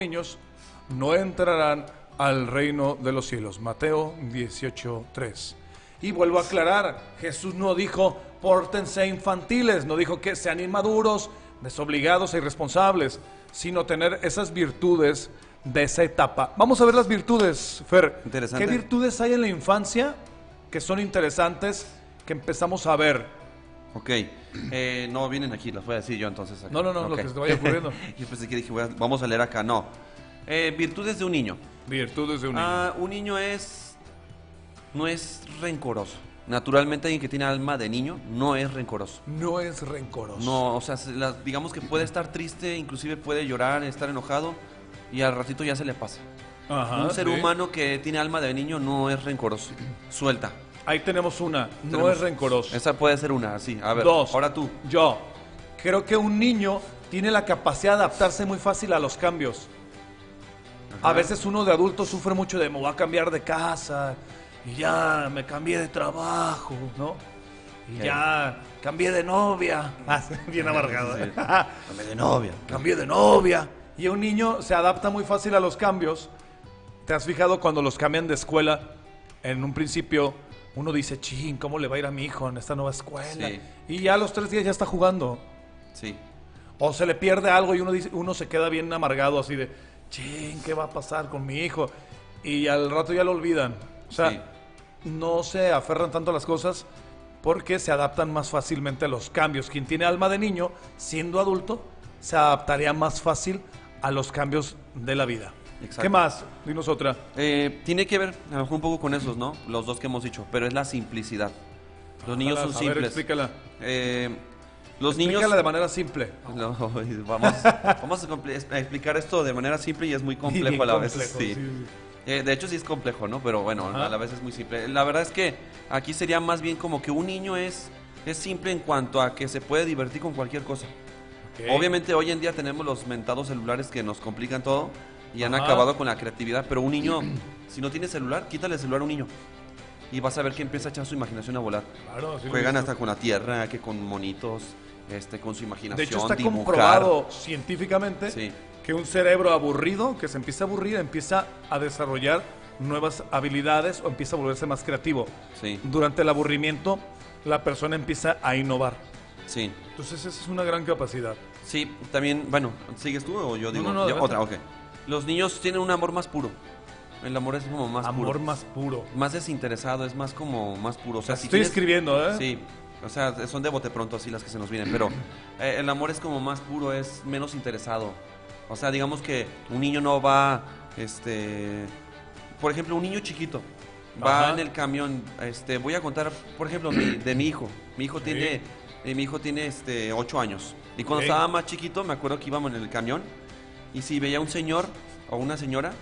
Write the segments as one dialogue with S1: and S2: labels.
S1: niños no entrarán al reino de los cielos. Mateo 18:3. Y vuelvo a aclarar, Jesús no dijo pórtense infantiles, no dijo que sean inmaduros, desobligados e irresponsables, sino tener esas virtudes de esa etapa. Vamos a ver las virtudes, Fer.
S2: Interesante.
S1: ¿Qué virtudes hay en la infancia que son interesantes, que empezamos a ver?
S2: Ok, no vienen aquí, las voy a decir yo entonces. Aquí.
S1: No,
S2: Okay.
S1: lo que se te vaya ocurriendo.
S2: Yo pensé que dije, vamos a leer acá, no. Virtudes de un niño.
S1: Virtudes de un niño.
S2: Un niño no es rencoroso. Naturalmente alguien que tiene alma de niño no es rencoroso.
S1: No es rencoroso.
S2: No, o sea, digamos que puede estar triste, inclusive puede llorar, estar enojado y al ratito ya se le pasa.
S1: Ajá,
S2: Un ser
S1: sí.
S2: humano que tiene alma de niño no es rencoroso. Suelta.
S1: Ahí tenemos una, no
S2: Tenemos-
S1: es rencoroso.
S2: Esa puede ser una, sí. A ver,
S1: Dos,
S2: ahora tú.
S1: yo creo que un niño tiene la capacidad de adaptarse muy fácil a los cambios. A veces uno de adulto sufre mucho de me voy a cambiar de casa y ya me cambié de trabajo, ¿no? Y
S2: Ok.
S1: ya cambié de novia. Bien amargado.
S2: Sí.
S1: ¿eh?
S2: Dame de novia.
S1: Cambié de novia. Y un niño se adapta muy fácil a los cambios. ¿Te has fijado cuando los cambian de escuela? En un principio uno dice, chin, ¿cómo le va a ir a mi hijo en esta nueva escuela?
S2: Sí.
S1: Y ya a los 3 días ya está jugando.
S2: Sí.
S1: O se le pierde algo y uno se queda bien amargado así de, chin, ¿qué va a pasar con mi hijo? Y al rato ya lo olvidan. O sea,
S2: Sí.
S1: no se aferran tanto a las cosas porque se adaptan más fácilmente a los cambios. Quien tiene alma de niño, siendo adulto, se adaptaría más fácil a los cambios de la vida.
S2: Exacto.
S1: ¿Qué más? Dinos otra.
S2: Tiene que ver a lo mejor un poco con esos, ¿no? Los dos que hemos dicho, pero es la simplicidad. Los niños son
S1: A ver,
S2: simples.
S1: explícala.
S2: Los niños...
S1: Explícala de manera simple.
S2: No, vamos a explicar esto de manera simple y es muy complejo
S1: Bien
S2: a la vez.
S1: complejo,
S2: Sí. De hecho sí es complejo, ¿no? Pero bueno,
S1: Ajá.
S2: a la vez es muy simple. La verdad es que aquí sería más bien como que un niño es simple en cuanto a que se puede divertir con cualquier cosa.
S1: Ok.
S2: Obviamente hoy en día tenemos los mentados celulares que nos complican todo y han
S1: Ajá.
S2: acabado con la creatividad, pero un niño, si no tiene celular, quítale el celular a un niño y vas a ver que empieza a echar su imaginación a volar.
S1: Claro, sí lo he
S2: Juegan
S1: visto.
S2: hasta con la tierra, que con monitos, con su imaginación.
S1: De hecho, está
S2: dibujar.
S1: comprobado científicamente
S2: Sí.
S1: que un cerebro aburrido, que se empieza a aburrir, empieza a desarrollar nuevas habilidades o empieza a volverse más creativo.
S2: Sí,
S1: Durante el aburrimiento, la persona empieza a innovar.
S2: sí.
S1: Entonces, esa es una gran capacidad.
S2: Sí, también, bueno, ¿sigues tú o yo digo?
S1: no,
S2: Yo-
S1: adelante.
S2: otra, ok. Los niños tienen un amor más puro. El amor es como más
S1: Amor
S2: puro.
S1: más puro.
S2: Más desinteresado, es más como más puro. O sea, si
S1: Estoy
S2: tienes-
S1: escribiendo, ¿eh?
S2: Sí, o sea, son de bote pronto así las que se nos vienen, pero el amor es como más puro, es menos interesado. O sea, digamos que un niño no va, por ejemplo, un niño chiquito va
S1: Ajá.
S2: en el camión, voy a contar, por ejemplo, de mi hijo. Mi hijo tiene, 8 años. Y cuando
S1: Ok.
S2: estaba más chiquito, me acuerdo que íbamos en el camión y si veía un señor o una señora,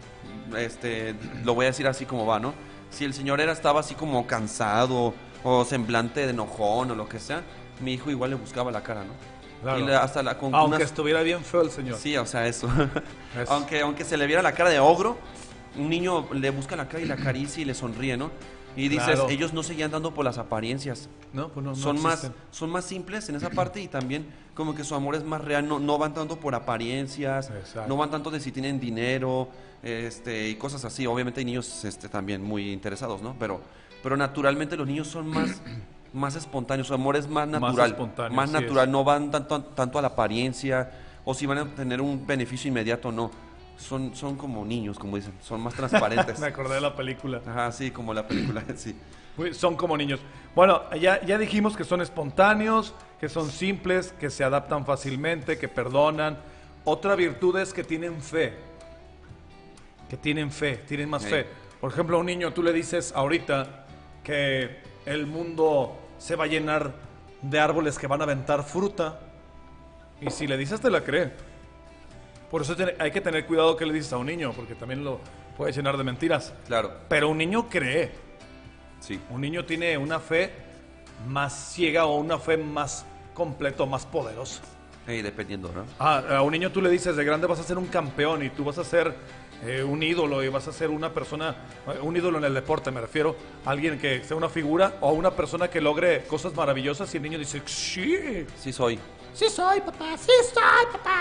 S2: lo voy a decir así como va, ¿no? Si el señor estaba así como cansado o semblante de enojón o lo que sea, mi hijo igual le buscaba la cara, ¿no?
S1: Claro.
S2: Y hasta con
S1: Aunque
S2: unas-
S1: estuviera bien feo el señor.
S2: Sí, o sea, eso.
S1: Eso.
S2: aunque se le viera la cara de ogro, un niño le busca la cara y la acaricia y le sonríe, ¿no? Y dices,
S1: Claro.
S2: ellos no seguían dando por las apariencias.
S1: No, pues no
S2: son
S1: existen.
S2: más simples en esa parte y también como que su amor es más real, no van tanto por apariencias,
S1: Exacto.
S2: no van tanto de si tienen dinero, y cosas así. Obviamente hay niños también muy interesados, ¿no? Pero naturalmente los niños son más espontáneos, su amor es más natural,
S1: espontáneo,
S2: más
S1: así
S2: natural,
S1: es.
S2: no van tanto a la apariencia o si van a tener un beneficio inmediato, no. Son como niños, como dicen, son más transparentes.
S1: Me acordé de la película.
S2: Ajá, sí, como la película, sí.
S1: Son como niños. Bueno, ya dijimos que son espontáneos, que son simples, que se adaptan fácilmente, que perdonan. Otra virtud es que tienen fe. Que tienen fe, tienen más
S2: Sí.
S1: fe. Por ejemplo, a un niño tú le dices ahorita que el mundo se va a llenar de árboles que van a aventar fruta. Y si le dices, te la cree. Por eso hay que tener cuidado que le dices a un niño, porque también lo puede llenar de mentiras.
S2: Claro,
S1: Pero un niño cree.
S2: sí.
S1: Un niño tiene una fe más ciega o una fe más completa, más poderosa.
S2: Dependiendo, ¿no?
S1: A un niño tú le dices, de grande vas a ser un campeón y tú vas a ser un ídolo y vas a ser una persona, un ídolo en el deporte, me refiero, a alguien que sea una figura o a una persona que logre cosas maravillosas y el niño dice, sí,
S2: Sí soy.
S3: Sí soy, papá, sí soy, papá.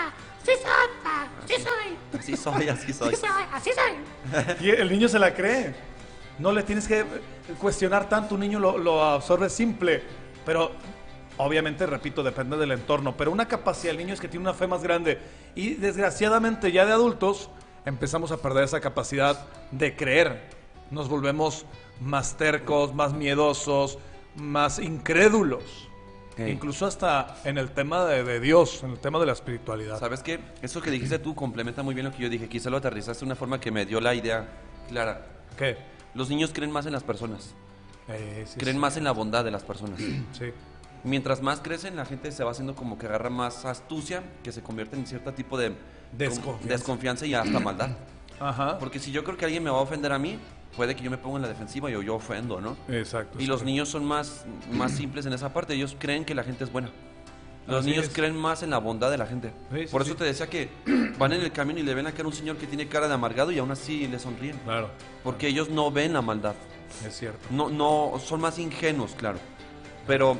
S3: Sí soy, pa, sí soy.
S2: Así soy, así soy.
S3: Sí soy, así soy.
S1: Y el niño se la cree. No le tienes que cuestionar tanto, un niño lo absorbe simple. Pero obviamente, repito, depende del entorno. Pero una capacidad del niño es que tiene una fe más grande. Y desgraciadamente ya de adultos empezamos a perder esa capacidad de creer. Nos volvemos más tercos, más miedosos, más incrédulos.
S2: Hey.
S1: Incluso hasta en el tema de Dios, en el tema de la espiritualidad.
S2: ¿Sabes qué? Eso que dijiste tú complementa muy bien lo que yo dije. Quizá lo aterrizaste de una forma que me dio la idea clara.
S1: ¿Qué?
S2: Los niños creen más en las personas.
S1: Sí,
S2: Creen
S1: sí.
S2: más en la bondad de las personas.
S1: Sí.
S2: Mientras más crecen, la gente se va haciendo como que agarra más astucia, que se convierte en cierto tipo de desconfianza y hasta maldad.
S1: Ajá.
S2: Porque si yo creo que alguien me va a ofender a mí, puede que yo me ponga en la defensiva y yo ofendo, ¿no?
S1: Exacto.
S2: Y los niños son más simples en esa parte. Ellos creen que la gente es buena. Los
S1: Así
S2: niños
S1: es.
S2: creen más en la bondad de la gente.
S1: Sí, sí,
S2: Por eso
S1: sí.
S2: te decía que van en el camión y le ven a un señor que tiene cara de amargado y aún así le sonríen.
S1: Claro,
S2: Porque ellos no ven la maldad.
S1: es cierto.
S2: No, son más ingenuos, claro. Pero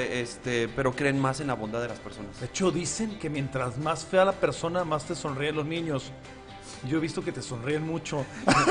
S2: creen más en la bondad de las personas.
S1: De hecho, dicen que mientras más fea la persona, más te sonríen los niños. Yo he visto que te sonríen mucho.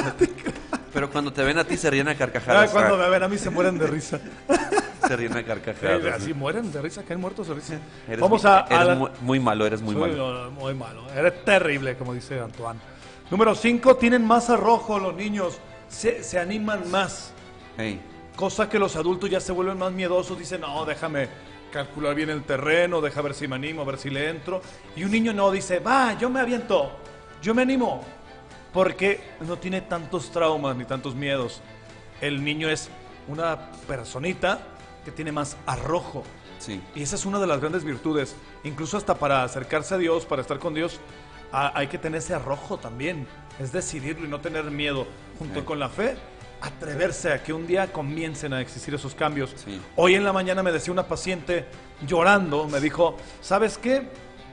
S2: Pero cuando te ven a ti se ríen a carcajadas.
S1: Cuando me ven a mí se mueren de risa.
S2: Se ríen a carcajadas.
S1: Así mueren de risa, caen muertos de risa.
S2: Eres
S1: Vamos
S2: muy,
S1: a
S2: eres
S1: la-
S2: muy malo, eres muy
S1: Soy,
S2: malo.
S1: muy malo. Eres terrible, como dice Antoine. Número 5, tienen más arrojo los niños. Se animan más.
S2: Hey,
S1: Cosa que los adultos ya se vuelven más miedosos. Dicen, no, déjame calcular bien el terreno, deja ver si me animo, a ver si le entro. Y un niño no, dice, va, yo me aviento, yo me animo. Porque no tiene tantos traumas ni tantos miedos. El niño es una personita que tiene más arrojo.
S2: sí.
S1: Y esa es una de las grandes virtudes. Incluso hasta para acercarse a Dios, para estar con Dios, hay que tener ese arrojo también. Es decidirlo y no tener miedo. Junto
S2: Sí.
S1: con la fe, atreverse a que un día comiencen a existir esos cambios.
S2: Sí.
S1: Hoy en la mañana me decía una paciente llorando, me dijo, ¿sabes qué?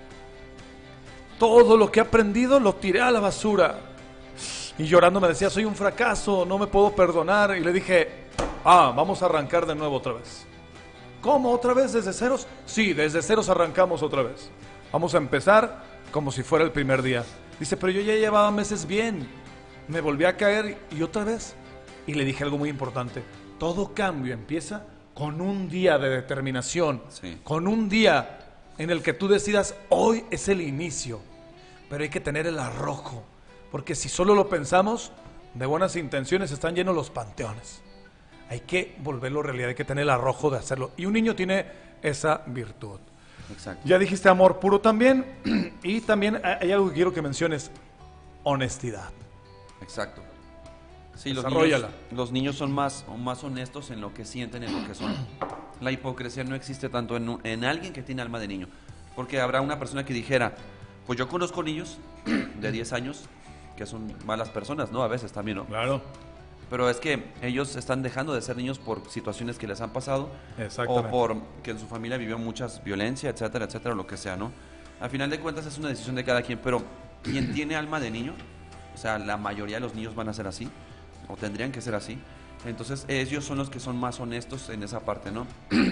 S1: Todo lo que he aprendido lo tiré a la basura. Y llorando me decía, soy un fracaso, no me puedo perdonar. Y le dije, vamos a arrancar de nuevo otra vez. ¿Cómo? ¿Otra vez desde ceros? Sí, desde ceros arrancamos otra vez. Vamos a empezar como si fuera el primer día. Dice, pero yo ya llevaba meses bien. Me volví a caer y otra vez. Y le dije algo muy importante. Todo cambio empieza con un día de determinación.
S2: Sí.
S1: Con un día en el que tú decidas, hoy es el inicio. Pero hay que tener el arrojo. Porque si solo lo pensamos, de buenas intenciones están llenos los panteones. Hay que volverlo realidad, hay que tener el arrojo de hacerlo. Y un niño tiene esa virtud.
S2: Exacto.
S1: Ya dijiste amor puro también. Y también hay algo que quiero que menciones. Honestidad.
S2: Exacto. Sí,
S1: Desarróllala.
S2: los niños son más honestos en lo que sienten, en lo que son. La hipocresía no existe tanto en alguien que tiene alma de niño. Porque habrá una persona que dijera, pues yo conozco niños de 10 años que son malas personas, ¿no? A veces también, ¿no?
S1: Claro.
S2: Pero es que ellos están dejando de ser niños por situaciones que les han pasado
S1: Exactamente.
S2: o por que en su familia vivió muchas violencia, etcétera, etcétera, lo que sea, ¿no? Al final de cuentas es una decisión de cada quien, pero quien tiene alma de niño, o sea, la mayoría de los niños van a ser así, o tendrían que ser así, entonces ellos son los que son más honestos en esa parte, ¿no?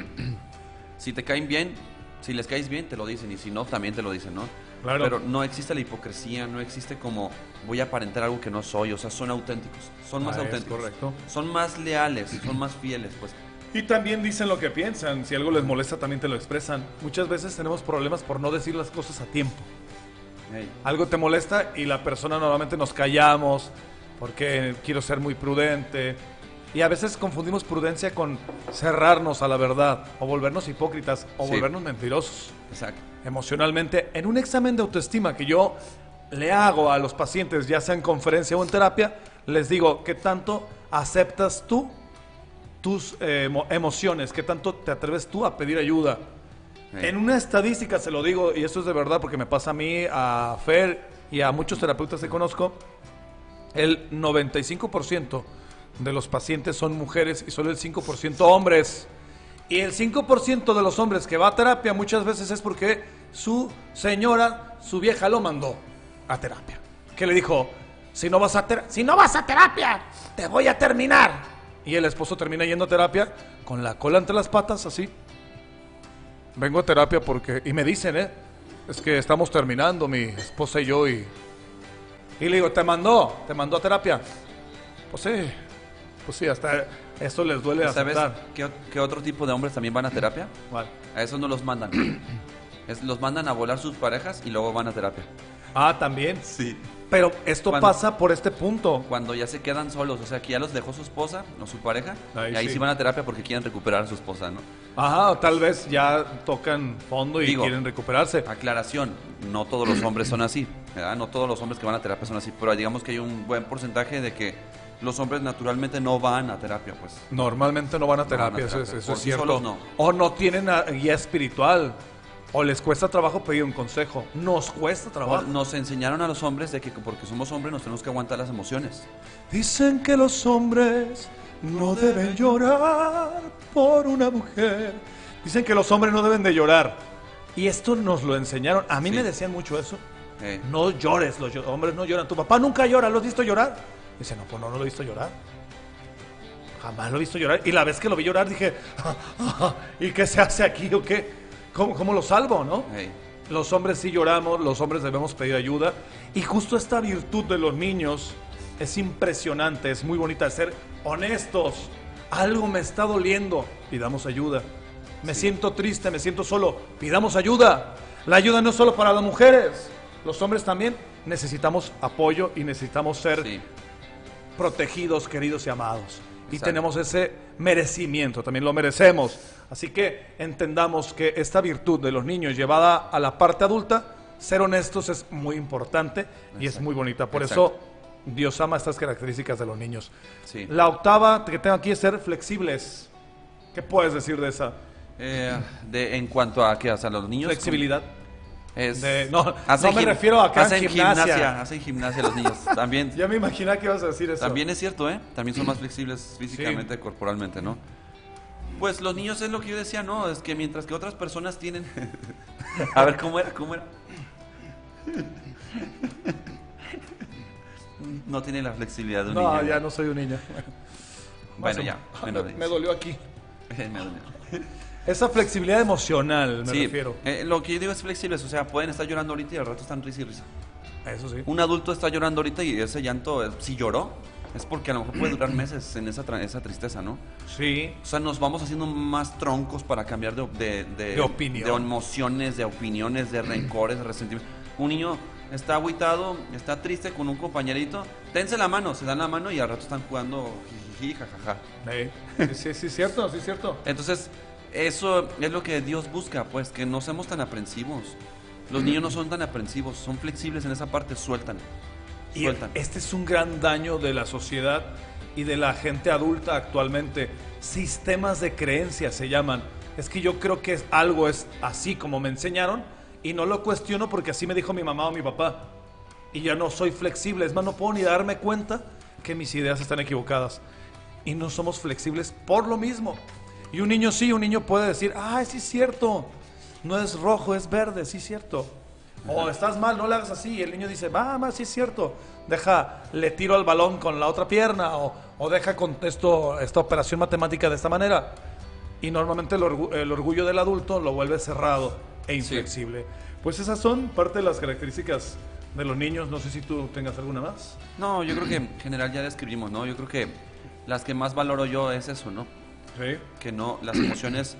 S2: Si te caen bien, si les caes bien, te lo dicen, y si no, también te lo dicen, ¿no?
S1: Claro.
S2: Pero no existe la hipocresía, no existe como voy a aparentar algo que no soy, o sea, son auténticos, son más
S1: Es
S2: auténticos.
S1: correcto.
S2: Son más leales, son más fieles, pues.
S1: Y también dicen lo que piensan. Si algo les molesta, también te lo expresan. Muchas veces tenemos problemas por no decir las cosas a tiempo.
S2: Hey,
S1: Algo te molesta y la persona normalmente nos callamos porque quiero ser muy prudente. Y a veces confundimos prudencia con cerrarnos a la verdad, o volvernos hipócritas, o
S2: Sí.
S1: volvernos mentirosos
S2: exacto.
S1: emocionalmente. En un examen de autoestima que yo le hago a los pacientes, ya sea en conferencia o en terapia, les digo, ¿qué tanto aceptas tú tus emociones? ¿Qué tanto te atreves tú a pedir ayuda?
S2: Hey.
S1: En una estadística se lo digo, y esto es de verdad porque me pasa a mí, a Fer y a muchos terapeutas que conozco, el 95% de los pacientes son mujeres y solo el 5% hombres. Y el 5% de los hombres que va a terapia muchas veces es porque su señora, su vieja lo mandó a terapia. Que le dijo, si no vas a terapia, te voy a terminar. Y el esposo termina yendo a terapia con la cola entre las patas, así. Vengo a terapia porque... Y me dicen, es que estamos terminando, mi esposa y yo, y le digo, ¿te mandó a terapia? Pues sí, hasta esto les duele
S2: ¿Sabes
S1: aceptar.
S2: qué otro tipo de hombres también van a terapia?
S1: ¿Cuál?
S2: A esos no los mandan. Los mandan a volar sus parejas y luego van a terapia.
S1: Ah, también.
S2: Sí.
S1: Pero esto
S2: Cuando-
S1: pasa por este punto.
S2: Cuando ya se quedan solos, o sea, que ya los dejó su esposa o su pareja,
S1: Ahí
S2: y ahí
S1: sí.
S2: sí van a terapia porque quieren recuperar a su esposa, ¿no?
S1: Ajá, tal vez ya tocan fondo y
S2: Digo,
S1: quieren recuperarse.
S2: Aclaración, no todos los hombres son así, ¿verdad? No todos los hombres que van a terapia son así, pero digamos que hay un buen porcentaje de que los hombres naturalmente no van a terapia, pues.
S1: Normalmente no van a terapia,
S2: terapia.
S1: eso
S2: Por
S1: es
S2: sí
S1: cierto.
S2: solos no.
S1: O no tienen guía espiritual. O les cuesta trabajo pedir un consejo. Nos cuesta trabajo.
S2: Nos enseñaron a los hombres de que porque somos hombres nos tenemos que aguantar las emociones.
S1: Dicen que los hombres no deben llorar por una mujer. Dicen que los hombres no deben de llorar. Y esto nos lo enseñaron. A mí
S2: Sí.
S1: me decían mucho eso.
S2: Eh,
S1: No llores, los hombres no lloran. Tu papá nunca llora, ¿lo has visto llorar? Dice, no, pues no lo he visto llorar. Jamás lo he visto llorar. Y la vez que lo vi llorar dije, ¿y qué se hace aquí o qué? ¿Cómo lo salvo, no?
S2: eh,
S1: Los hombres sí lloramos, los hombres debemos pedir ayuda. Y justo esta virtud de los niños es impresionante, es muy bonita, ser honestos. Algo me está doliendo, pidamos ayuda. Me siento triste, me siento solo, pidamos ayuda. La ayuda no es solo para las mujeres, los hombres también necesitamos apoyo y necesitamos ser
S2: sí.
S1: protegidos, queridos y amados. Y
S2: Exacto.
S1: tenemos ese merecimiento, también lo merecemos. Así que entendamos que esta virtud de los niños llevada a la parte adulta, ser honestos es muy importante y es
S2: Exacto.
S1: muy bonita. Por
S2: Exacto.
S1: eso Dios ama estas características de los niños.
S2: Sí.
S1: La octava que tengo aquí es ser flexibles. ¿Qué puedes decir de esa
S2: En cuanto a qué, o sea, los niños.
S1: flexibilidad?
S2: Es,
S1: No
S2: hacen
S1: me
S2: gim-
S1: refiero a que hagan
S2: hacen
S1: gimnasia.
S2: hacen gimnasia los niños. También,
S1: Ya me imaginé que ibas a decir eso.
S2: también es cierto, ¿eh? También son más flexibles físicamente, corporalmente, ¿no? Pues los niños es lo que yo decía, ¿no? Es que mientras que otras personas tienen... A ver, ¿cómo era? No tiene la flexibilidad de un
S1: No,
S2: niño.
S1: ya no soy un niño.
S2: Bueno,
S1: Más
S2: ya.
S1: o-
S2: Bueno,
S1: me dolió aquí.
S2: Me dolió.
S1: Esa flexibilidad emocional, me
S2: Sí,
S1: refiero.
S2: lo que yo digo es flexibles, o sea, pueden estar llorando ahorita y al rato están risa y risa.
S1: Eso sí.
S2: Un adulto está llorando ahorita y ese llanto, si lloró, es porque a lo mejor puede durar meses en esa tristeza, ¿no?
S1: Sí.
S2: O sea, nos vamos haciendo más troncos para cambiar de
S1: opinión.
S2: de emociones, de opiniones, de rencores, de resentimientos. Un niño está agüitado, está triste con un compañerito, dense la mano, se dan la mano y al rato están jugando jijiji, jajaja.
S1: Sí, sí, cierto, sí, cierto.
S2: Entonces, eso es lo que Dios busca, pues, que no seamos tan aprensivos. Los niños no son tan aprensivos, son flexibles en esa parte, sueltan.
S1: Y
S2: Sueltan.
S1: este es un gran daño de la sociedad y de la gente adulta actualmente. Sistemas de creencias se llaman. Es que yo creo que algo es así como me enseñaron y no lo cuestiono porque así me dijo mi mamá o mi papá. Y ya no soy flexible, es más, no puedo ni darme cuenta que mis ideas están equivocadas. Y no somos flexibles por lo mismo. Y un niño sí, un niño puede decir, sí es cierto, no es rojo, es verde, sí es cierto. O estás mal, no le hagas así. Y el niño dice, mamá, sí es cierto. Le tiro al balón con la otra pierna. O deja con esta operación matemática de esta manera. Y normalmente el orgullo del adulto lo vuelve cerrado e inflexible. Pues esas son parte de las características de los niños. No sé si tú tengas alguna más.
S2: No, yo creo que en general ya describimos, ¿no? Yo creo que las que más valoro yo es eso, ¿no?
S1: Sí.
S2: Que no, las emociones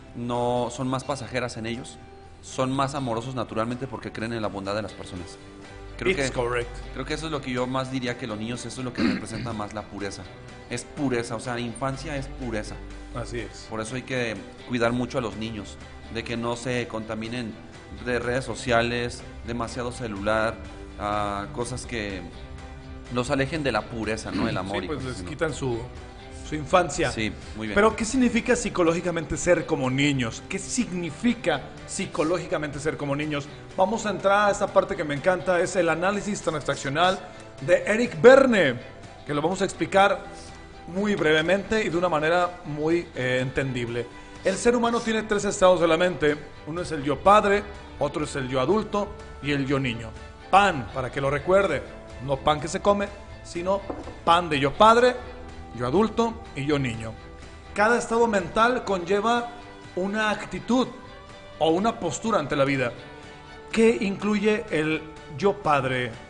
S2: no son más pasajeras en ellos, son más amorosos naturalmente porque creen en la bondad de las personas.
S1: It's correct.
S2: Creo que eso es lo que yo más diría que los niños, eso es lo que representa más la pureza. Es pureza, o sea, la infancia es pureza.
S1: Así es.
S2: Por eso hay que cuidar mucho a los niños, de que no se contaminen de redes sociales, demasiado celular, cosas que los alejen de la pureza, ¿no? El amor.
S1: Sí,
S2: y
S1: pues
S2: cosas
S1: les
S2: así, ¿no?
S1: quitan su infancia.
S2: Sí, muy bien.
S1: Pero ¿qué significa psicológicamente ser como niños? ¿Qué significa psicológicamente ser como niños? Vamos a entrar a esta parte que me encanta, es el análisis transaccional de Eric Berne, que lo vamos a explicar muy brevemente y de una manera muy entendible. El ser humano tiene tres estados de la mente. Uno es el yo padre, otro es el yo adulto y el yo niño. Pan, para que lo recuerde, no pan que se come, sino pan de yo padre, yo adulto y yo niño. Cada estado mental conlleva una actitud o una postura ante la vida. ¿Qué incluye el yo padre